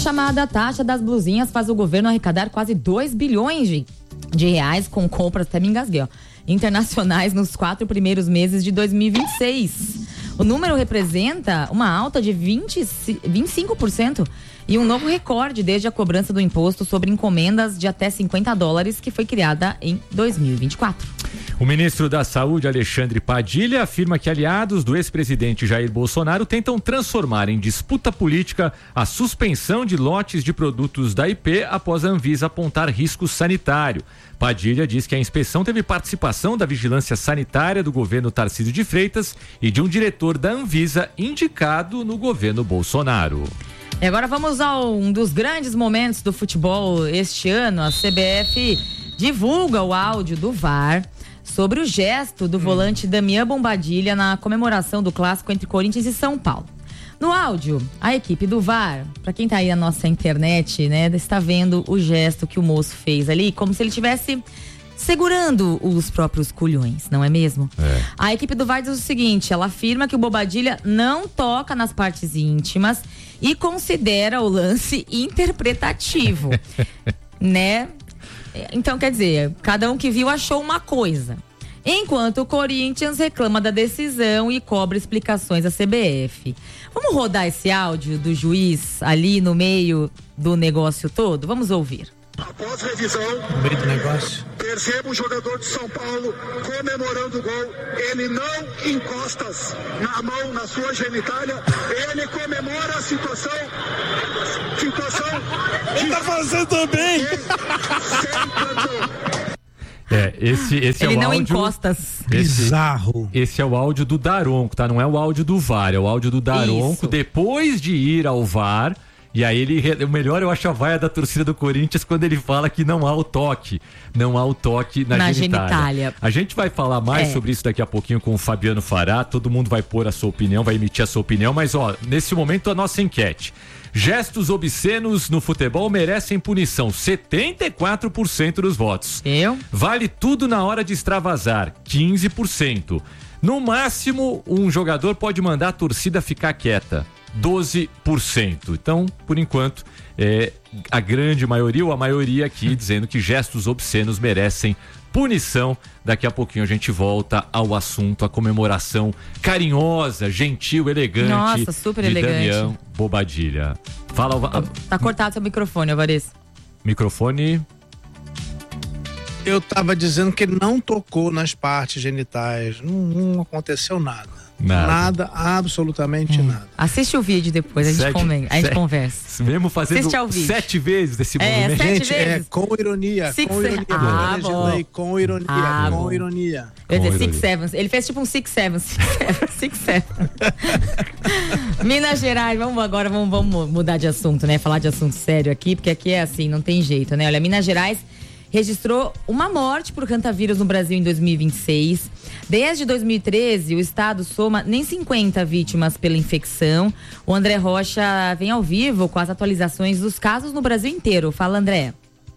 chamada taxa das blusinhas faz o governo arrecadar quase 2 bilhões de reais com compras, até me engasguei, internacionais nos 4 primeiros meses de 2026. O número representa uma alta de 25% e um novo recorde desde a cobrança do imposto sobre encomendas de até $50 que foi criada em 2024. O ministro da Saúde, Alexandre Padilha, afirma que aliados do ex-presidente Jair Bolsonaro tentam transformar em disputa política a suspensão de lotes de produtos da IP após a Anvisa apontar risco sanitário. Padilha diz que a inspeção teve participação da Vigilância Sanitária do governo Tarcísio de Freitas e de um diretor da Anvisa indicado no governo Bolsonaro. E agora vamos a um dos grandes momentos do futebol este ano. A CBF divulga o áudio do VAR sobre o gesto do volante Damian Bombadilha na comemoração do clássico entre Corinthians e São Paulo. No áudio, a equipe do VAR, para quem tá aí na nossa internet, né, está vendo o gesto que o moço fez ali, como se ele estivesse segurando os próprios culhões, não é mesmo? A equipe do VAR diz o seguinte, ela afirma que o Bobadilha não toca nas partes íntimas e considera o lance interpretativo, né? Então, quer dizer, cada um que viu achou uma coisa. Enquanto o Corinthians reclama da decisão e cobra explicações à CBF. Vamos rodar esse áudio do juiz ali no meio do negócio todo? Vamos ouvir. Após revisão, percebo o jogador de São Paulo comemorando o gol. Ele não encosta na mão na sua genitália. Ele comemora a situação. Ele tá fazendo também. Esse ele é o não áudio. Encosta. Bizarro. Esse é o áudio do Daronco, tá? Não é o áudio do VAR, é o áudio do Daronco. Isso. Depois de ir ao VAR. E aí o melhor eu acho a vaia da torcida do Corinthians quando ele fala que não há o toque na genitália. A gente vai falar mais sobre isso daqui a pouquinho com o Fabiano Fará, todo mundo vai pôr a sua opinião, vai emitir a sua opinião, mas nesse momento a nossa enquete. Gestos obscenos no futebol merecem punição, 74% dos votos. Vale tudo na hora de extravasar, 15%. No máximo, um jogador pode mandar a torcida ficar quieta, 12%. Então, por enquanto, a grande maioria ou a maioria aqui dizendo que gestos obscenos merecem punição. Daqui a pouquinho a gente volta ao assunto, a comemoração carinhosa, gentil, elegante. Nossa, super de elegante. Damian Bobadilha. Fala. Tá cortado seu microfone, Alvarez. Microfone. Eu tava dizendo que ele não tocou nas partes genitais. Não aconteceu nada. Nada, absolutamente nada. Assiste o vídeo depois, a gente conversa. Mesmo fazendo 7 vezes esse movimento. Gente, com ironia. Com ironia. Eu ia dizer 6 Sevens. Ele fez tipo um 6 Sevens. Minas Gerais, vamos mudar de assunto, né? Falar de assunto sério aqui, porque aqui é assim, não tem jeito, né? Olha, Minas Gerais registrou uma morte por hantavírus no Brasil em 2026. Desde 2013, o estado soma nem 50 vítimas pela infecção. O André Rocha vem ao vivo com as atualizações dos casos no Brasil inteiro. Fala, André.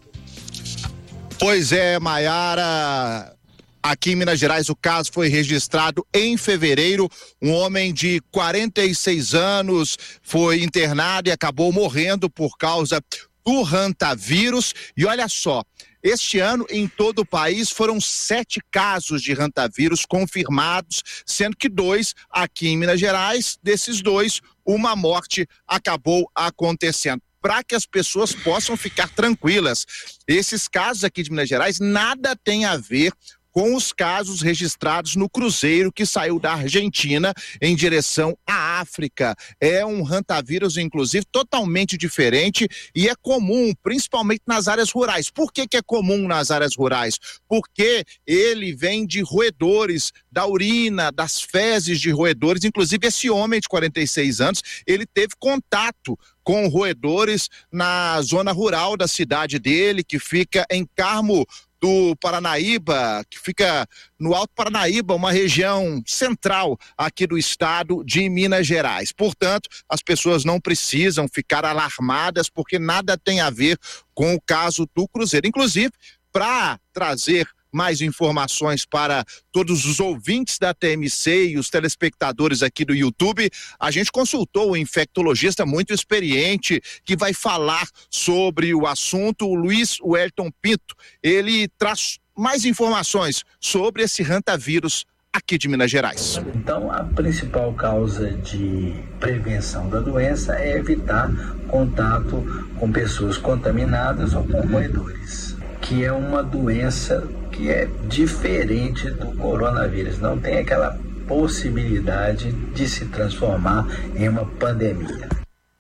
Pois é, Maiara. Aqui em Minas Gerais, o caso foi registrado em fevereiro. Um homem de 46 anos foi internado e acabou morrendo por causa do hantavírus. E olha só, este ano, em todo o país, foram 7 casos de hantavírus confirmados, sendo que 2 aqui em Minas Gerais. Desses 2, uma morte acabou acontecendo. Para que as pessoas possam ficar tranquilas, esses casos aqui de Minas Gerais nada tem a ver com os casos registrados no cruzeiro que saiu da Argentina em direção à África. É um hantavírus, inclusive, totalmente diferente e é comum, principalmente nas áreas rurais. Por que é comum nas áreas rurais? Porque ele vem de roedores, da urina, das fezes de roedores. Inclusive, esse homem de 46 anos, ele teve contato com roedores na zona rural da cidade dele, que fica em Carmo do Paranaíba, que fica no Alto Paranaíba, uma região central aqui do estado de Minas Gerais. Portanto, as pessoas não precisam ficar alarmadas, porque nada tem a ver com o caso do cruzeiro. Inclusive, para trazer mais informações para todos os ouvintes da TMC e os telespectadores aqui do YouTube, a gente consultou um infectologista muito experiente que vai falar sobre o assunto, o Luiz Wellington Pinto. Ele traz mais informações sobre esse hantavírus aqui de Minas Gerais. Então, a principal causa de prevenção da doença é evitar contato com pessoas contaminadas ou com roedores, que é uma doença que é diferente do coronavírus, não tem aquela possibilidade de se transformar em uma pandemia.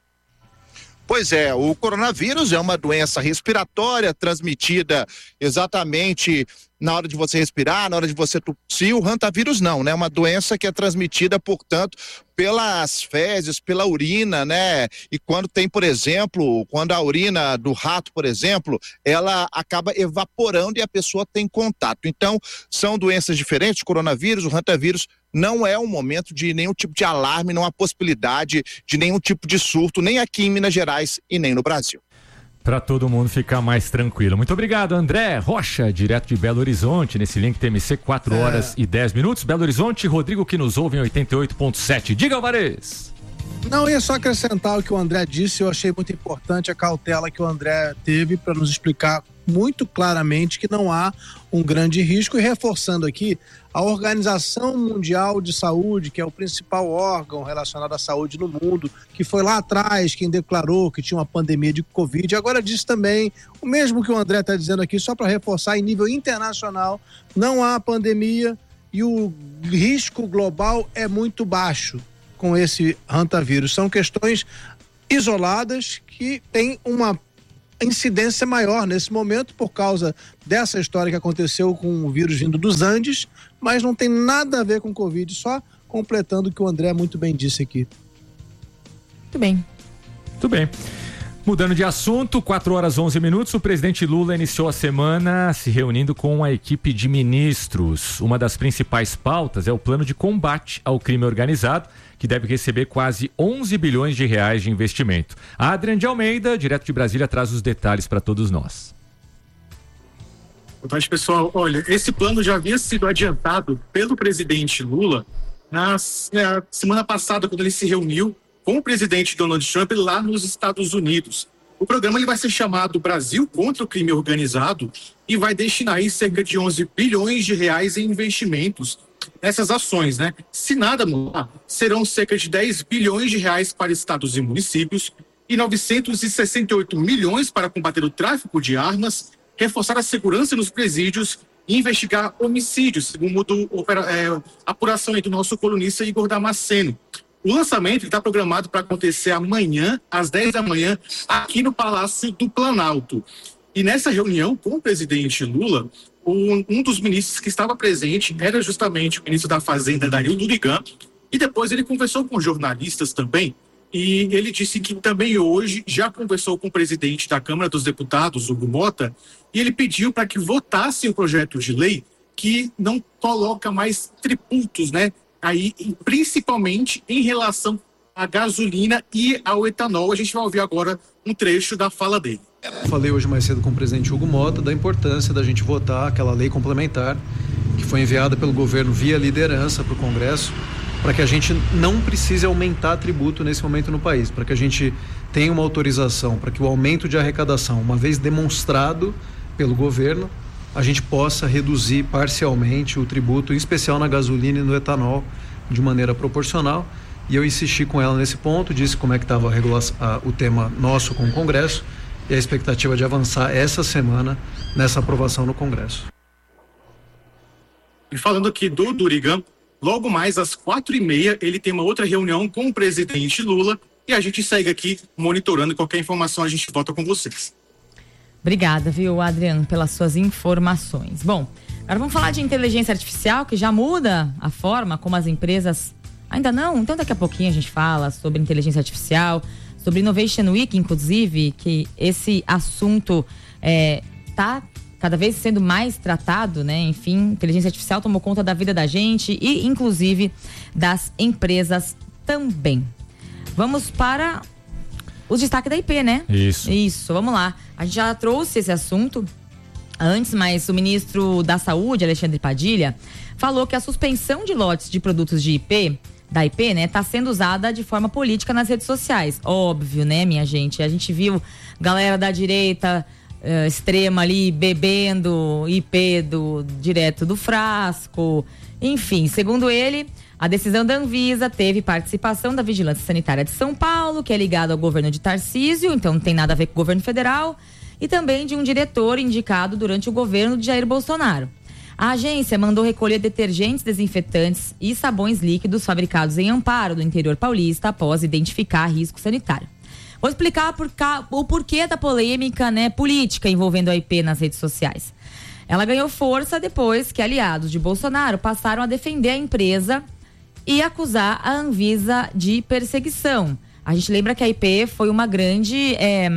Pois é, o coronavírus é uma doença respiratória transmitida exatamente na hora de você respirar, na hora de você tossir. O hantavírus não, né? É uma doença que é transmitida, portanto, pelas fezes, pela urina, né? E quando tem, por exemplo, quando a urina do rato, por exemplo, ela acaba evaporando e a pessoa tem contato. Então, são doenças diferentes. O coronavírus, o hantavírus, não é um momento de nenhum tipo de alarme, não há possibilidade de nenhum tipo de surto, nem aqui em Minas Gerais e nem no Brasil. Para todo mundo ficar mais tranquilo. Muito obrigado, André Rocha, direto de Belo Horizonte, nesse link TMC, 4 horas e 10 minutos. Belo Horizonte, Rodrigo que nos ouve em 88.7. Diga, Alvarez. Não, ia só acrescentar o que o André disse. Eu achei muito importante a cautela que o André teve para nos explicar muito claramente que não há um grande risco, e reforçando aqui, a Organização Mundial de Saúde, que é o principal órgão relacionado à saúde no mundo, que foi lá atrás quem declarou que tinha uma pandemia de Covid, agora diz também o mesmo que o André está dizendo aqui, só para reforçar, em nível internacional, não há pandemia e o risco global é muito baixo com esse hantavírus. São questões isoladas que têm uma incidência maior nesse momento por causa dessa história que aconteceu com o vírus vindo dos Andes, mas não tem nada a ver com Covid, só completando o que o André muito bem disse aqui. Muito bem. Muito bem. Mudando de assunto, 4 horas 11 minutos, o presidente Lula iniciou a semana se reunindo com a equipe de ministros. Uma das principais pautas é o plano de combate ao crime organizado, que deve receber quase 11 bilhões de reais de investimento. A Adriane de Almeida, direto de Brasília, traz os detalhes para todos nós. Boa tarde, pessoal. Olha, esse plano já havia sido adiantado pelo presidente Lula na semana passada, quando ele se reuniu com o presidente Donald Trump lá nos Estados Unidos. O programa ele vai ser chamado Brasil contra o Crime Organizado e vai destinar aí cerca de 11 bilhões de reais em investimentos nessas ações, né? Se nada mudar, serão cerca de 10 bilhões de reais para estados e municípios e 968 milhões para combater o tráfico de armas, reforçar a segurança nos presídios e investigar homicídios, segundo a apuração aí do nosso colunista Igor Damasceno. O lançamento está programado para acontecer amanhã, às 10 da manhã, aqui no Palácio do Planalto. E nessa reunião com o presidente Lula, um dos ministros que estava presente era justamente o ministro da Fazenda, Dario Durigan, e depois ele conversou com jornalistas também, e ele disse que também hoje já conversou com o presidente da Câmara dos Deputados, Hugo Mota, e ele pediu para que votasse o projeto de lei que não coloca mais tributos, né? Aí, principalmente em relação à gasolina e ao etanol. A gente vai ouvir agora um trecho da fala dele. Falei hoje mais cedo com o presidente Hugo Mota da importância da gente votar aquela lei complementar que foi enviada pelo governo via liderança para o Congresso, para que a gente não precise aumentar tributo nesse momento no país, para que a gente tenha uma autorização, para que o aumento de arrecadação, uma vez demonstrado pelo governo, a gente possa reduzir parcialmente o tributo, em especial na gasolina e no etanol, de maneira proporcional. E eu insisti com ela nesse ponto, disse como é que estava o tema nosso com o Congresso e a expectativa de avançar essa semana nessa aprovação no Congresso. E falando aqui do Durigan, logo mais às 4h30 ele tem uma outra reunião com o presidente Lula e a gente segue aqui monitorando. Qualquer informação a gente volta com vocês. Obrigada, viu, Adriano, pelas suas informações. Bom, agora vamos falar de inteligência artificial, que já muda a forma como as empresas... Ainda não? Então daqui a pouquinho a gente fala sobre inteligência artificial, sobre Innovation Week, inclusive, que esse assunto tá cada vez sendo mais tratado, né? Enfim, inteligência artificial tomou conta da vida da gente e, inclusive, das empresas também. Vamos para os destaques da IP, né? Isso, vamos lá. A gente já trouxe esse assunto antes, mas o ministro da Saúde, Alexandre Padilha, falou que a suspensão de lotes de produtos da IP, né, tá sendo usada de forma política nas redes sociais. Óbvio, né, minha gente? A gente viu galera da direita extrema ali bebendo IP direto do frasco. Enfim, segundo ele, a decisão da Anvisa teve participação da Vigilância Sanitária de São Paulo, que é ligado ao governo de Tarcísio, então não tem nada a ver com o governo federal, e também de um diretor indicado durante o governo de Jair Bolsonaro. A agência mandou recolher detergentes, desinfetantes e sabões líquidos fabricados em Amparo, do interior paulista, após identificar risco sanitário. Vou explicar o porquê da polêmica, né, política envolvendo a IP nas redes sociais. Ela ganhou força depois que aliados de Bolsonaro passaram a defender a empresa e acusar a Anvisa de perseguição. A gente lembra que a IP foi uma grande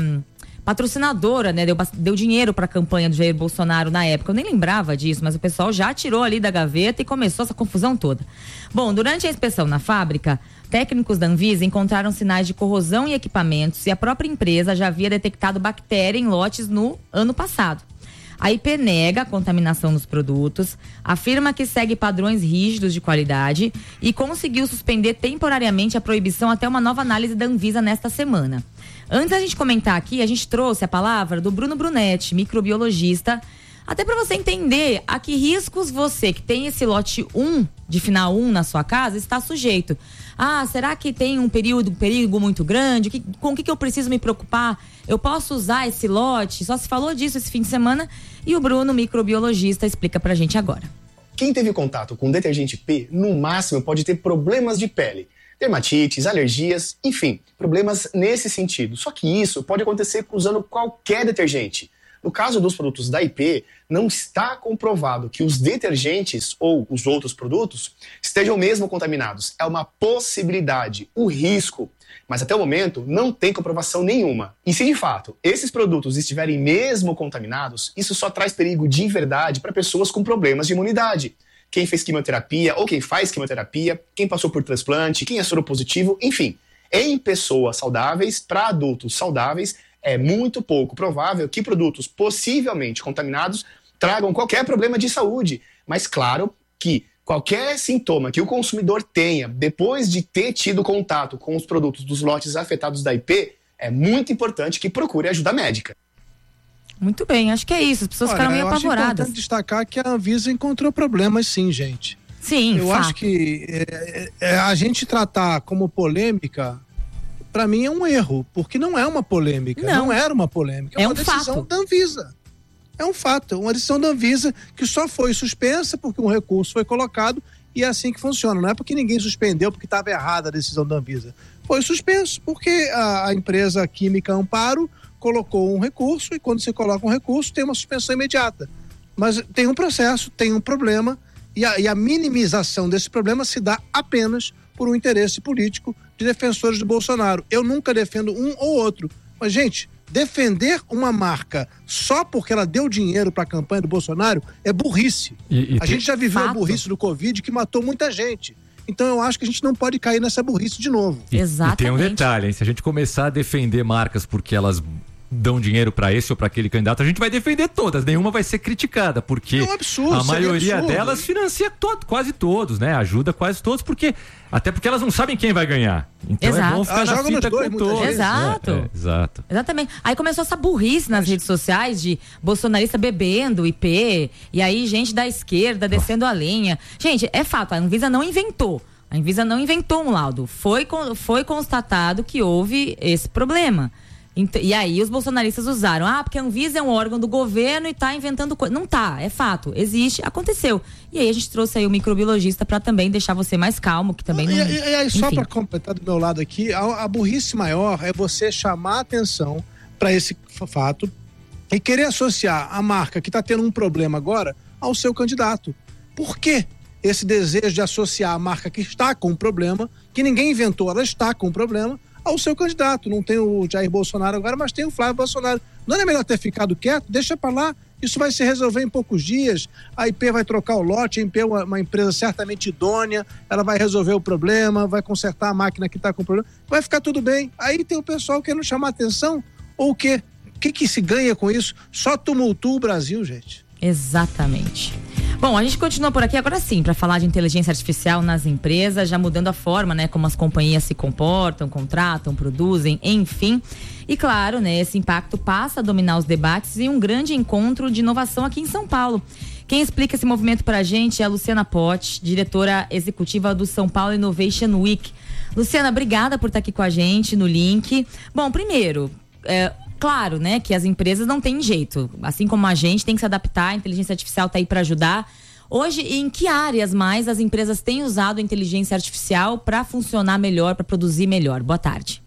patrocinadora, né? Deu dinheiro para a campanha do Jair Bolsonaro na época. Eu nem lembrava disso, mas o pessoal já tirou ali da gaveta e começou essa confusão toda. Bom, durante a inspeção na fábrica, técnicos da Anvisa encontraram sinais de corrosão em equipamentos e a própria empresa já havia detectado bactéria em lotes no ano passado. A IP nega a contaminação nos produtos, afirma que segue padrões rígidos de qualidade e conseguiu suspender temporariamente a proibição até uma nova análise da Anvisa nesta semana. Antes da gente comentar aqui, a gente trouxe a palavra do Bruno Brunetti, microbiologista, até para você entender a que riscos você que tem esse lote 1, de final 1 na sua casa, está sujeito. Será que tem um perigo muito grande? Com o que eu preciso me preocupar? Eu posso usar esse lote? Só se falou disso esse fim de semana e o Bruno, microbiologista, explica pra gente agora. Quem teve contato com detergente P, no máximo pode ter problemas de pele, dermatites, alergias, enfim, problemas nesse sentido. Só que isso pode acontecer usando qualquer detergente. No caso dos produtos da IP, não está comprovado que os detergentes ou os outros produtos estejam mesmo contaminados. É uma possibilidade, um risco. Mas até o momento não tem comprovação nenhuma. E se de fato esses produtos estiverem mesmo contaminados, isso só traz perigo de verdade para pessoas com problemas de imunidade. Quem fez quimioterapia ou quem faz quimioterapia, quem passou por transplante, quem é soropositivo, enfim. Em pessoas saudáveis, para adultos saudáveis, é muito pouco provável que produtos possivelmente contaminados tragam qualquer problema de saúde. Mas claro que qualquer sintoma que o consumidor tenha depois de ter tido contato com os produtos dos lotes afetados da IP, é muito importante que procure ajuda médica. Muito bem, acho que é isso. As pessoas ficaram meio apavoradas. É importante destacar que a Anvisa encontrou problemas sim, gente. Sim, eu acho que a gente tratar como polêmica, para mim é um erro, porque não é uma polêmica, não era uma polêmica, é uma decisão da Anvisa. É um fato, uma decisão da Anvisa que só foi suspensa porque um recurso foi colocado e é assim que funciona. Não é porque ninguém suspendeu porque estava errada a decisão da Anvisa. Foi suspenso porque a empresa química Amparo colocou um recurso e quando você coloca um recurso tem uma suspensão imediata. Mas tem um processo, tem um problema e a minimização desse problema se dá apenas por um interesse político de defensores do Bolsonaro. Eu nunca defendo um ou outro. Mas, gente, defender uma marca só porque ela deu dinheiro para a campanha do Bolsonaro é burrice. A gente já viveu a burrice do Covid que matou muita gente. Então eu acho que a gente não pode cair nessa burrice de novo. Exatamente. E tem um detalhe, hein? Se a gente começar a defender marcas porque elas dão dinheiro para esse ou para aquele candidato, a gente vai defender todas, nenhuma vai ser criticada, porque é um absurdo, a maioria delas financia quase todos, né? Ajuda quase todos, até porque elas não sabem quem vai ganhar. Então exato. É bom ficar na fita com todos. Exato. Exato. Exatamente. Aí começou essa burrice nas redes sociais de bolsonarista bebendo IP, e aí gente da esquerda descendo a lenha. Gente, é fato, a Anvisa não inventou. A Anvisa não inventou um laudo. Foi constatado que houve esse problema. E aí os bolsonaristas usaram, porque a Anvisa é um órgão do governo e tá inventando coisa. Não tá, é fato, existe, aconteceu. E aí a gente trouxe aí o microbiologista para também deixar você mais calmo, que também não... E aí, só para completar do meu lado aqui, a burrice maior é você chamar a atenção para esse fato e querer associar a marca que tá tendo um problema agora ao seu candidato. Por quê? Esse desejo de associar a marca que está com um problema, que ninguém inventou, ela está com um problema, ao seu candidato. Não tem o Jair Bolsonaro agora, mas tem o Flávio Bolsonaro. Não é melhor ter ficado quieto? Deixa pra lá. Isso vai se resolver em poucos dias. A IP vai trocar o lote, a IP é uma empresa certamente idônea, ela vai resolver o problema, vai consertar a máquina que tá com problema, vai ficar tudo bem. Aí tem o pessoal querendo chamar atenção, ou o quê? que se ganha com isso? Só tumultua o Brasil, gente. Exatamente. Bom, a gente continua por aqui agora sim, para falar de inteligência artificial nas empresas, já mudando a forma, né, como as companhias se comportam, contratam, produzem, enfim. E claro, né, esse impacto passa a dominar os debates e um grande encontro de inovação aqui em São Paulo. Quem explica esse movimento pra gente é a Luciana Potti, diretora executiva do São Paulo Innovation Week. Luciana, obrigada por estar aqui com a gente no link. Bom, primeiro, claro, né, que as empresas não têm jeito. Assim como a gente tem que se adaptar, a inteligência artificial está aí para ajudar. Hoje, em que áreas mais as empresas têm usado a inteligência artificial para funcionar melhor, para produzir melhor? Boa tarde.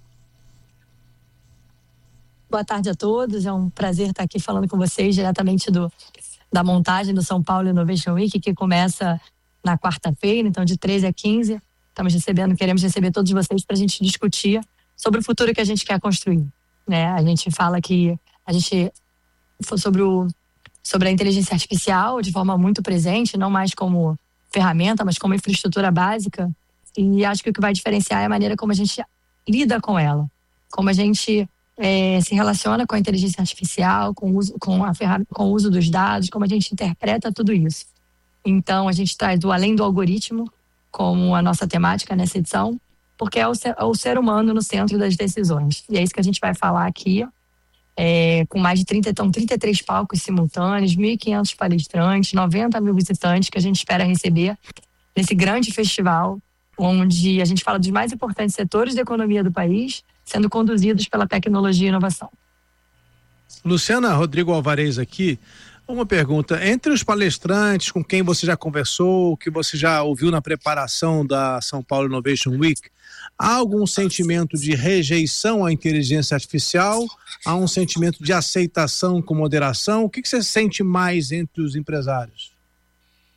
Boa tarde a todos. É um prazer estar aqui falando com vocês diretamente da montagem do São Paulo Innovation Week, que começa na quarta-feira, então de 13 a 15. Queremos receber todos vocês para a gente discutir sobre o futuro que a gente quer construir. Né? A gente fala que a gente sobre a inteligência artificial de forma muito presente, não mais como ferramenta, mas como infraestrutura básica. E acho que o que vai diferenciar é a maneira como a gente lida com ela, como a gente se relaciona com a inteligência artificial, com o uso dos dados, como a gente interpreta tudo isso. Então, a gente traz o além do algoritmo como a nossa temática nessa edição, porque é o ser humano no centro das decisões. E é isso que a gente vai falar aqui, com mais de 33 palcos simultâneos, 1.500 palestrantes, 90 mil visitantes que a gente espera receber nesse grande festival, onde a gente fala dos mais importantes setores da economia do país, sendo conduzidos pela tecnologia e inovação. Luciana, Rodrigo Alvarez aqui. Uma pergunta, entre os palestrantes com quem você já conversou, que você já ouviu na preparação da São Paulo Innovation Week, há algum sentimento de rejeição à inteligência artificial? Há um sentimento de aceitação com moderação? O que você sente mais entre os empresários?